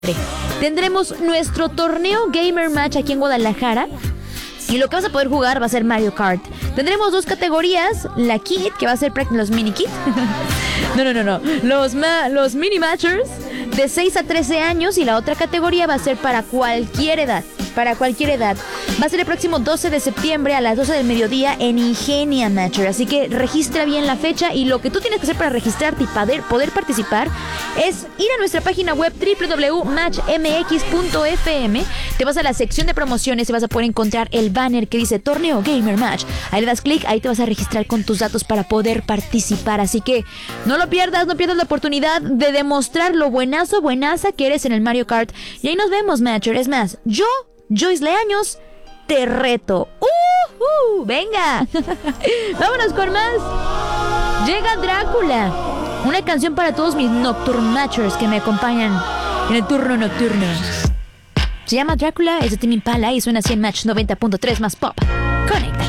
tendremos nuestro torneo Gamer Match aquí en Guadalajara. Y lo que vas a poder jugar va a ser Mario Kart. Tendremos 2 categorías. La Kit, que va a ser los mini Kit. No. Los mini matchers de 6 a 13 años. Y la otra categoría va a ser para cualquier edad. Va a ser el próximo 12 de septiembre a las 12 del mediodía en Ingenia Matcher. Así que registra bien la fecha. Y lo que tú tienes que hacer para registrarte y poder participar es ir a nuestra página web www.matchmx.fm. Te vas a la sección de promociones y vas a poder encontrar el banner que dice Torneo Gamer Match. Ahí le das clic, ahí te vas a registrar con tus datos para poder participar. Así que no lo pierdas, no pierdas la oportunidad de demostrar lo buenaza que eres en el Mario Kart. Y ahí nos vemos, Matcher. Es más, Joyce Leaños, te reto. Venga. Vámonos con más. Llega Drácula, una canción para todos mis Nocturne Matchers que me acompañan en el turno nocturno. Se llama Drácula, es de Tame Impala y suena así en Match 90.3 más pop. Conecta.